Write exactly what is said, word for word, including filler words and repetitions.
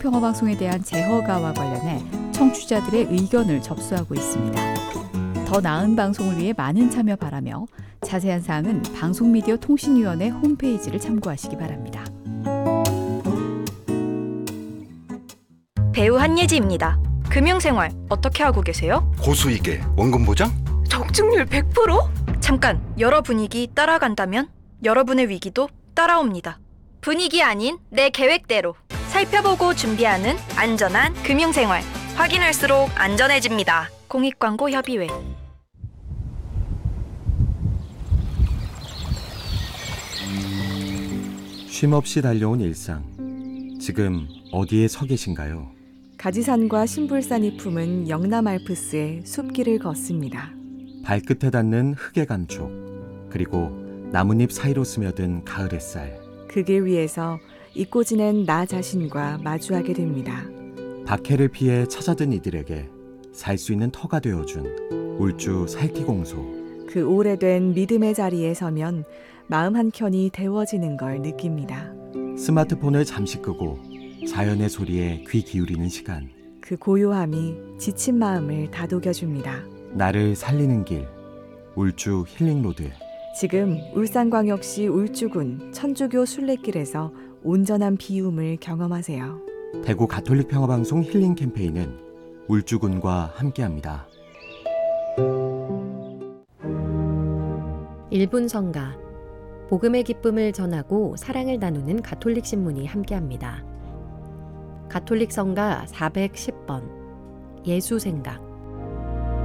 가톨릭평화방송에 대한 재허가와 관련해 청취자들의 의견을 접수하고 있습니다. 더 나은 방송을 위해 많은 참여 바라며 자세한 사항은 방송미디어통신위원회 홈페이지를 참고하시기 바랍니다. 배우 한예지입니다. 금융생활 어떻게 하고 계세요? 고수익에 원금 보장? 적중률 백 퍼센트? 잠깐, 여러 분위기 따라간다면 여러분의 위기도 따라옵니다. 분위기 아닌 내 계획대로 살펴보고 준비하는 안전한 금융생활. 확인할수록 안전해집니다. 공익광고협의회. 쉼없이 달려온 일상. 지금 어디에 서 계신가요? 가지산과 신불산이 품은 영남 알프스의 숲길을 걷습니다. 발끝에 닿는 흙의 감촉, 그리고 나뭇잎 사이로 스며든 가을 햇살. 그 길 위에서 잊고 지낸 나 자신과 마주하게 됩니다. 박해를 피해 찾아든 이들에게 살 수 있는 터가 되어준 울주 살기공소. 그 오래된 믿음의 자리에 서면 마음 한켠이 데워지는 걸 느낍니다. 스마트폰을 잠시 끄고 자연의 소리에 귀 기울이는 시간. 그 고요함이 지친 마음을 다독여줍니다. 나를 살리는 길, 울주 힐링로드. 지금 울산광역시 울주군 천주교 순례길에서 온전한 비움을 경험하세요. 대구 가톨릭 평화방송 힐링 캠페인은 울주군과 함께합니다. 일 분 성가, 복음의 기쁨을 전하고 사랑을 나누는 가톨릭 신문이 함께합니다. 가톨릭 성가 사백십 번, 예수 생각.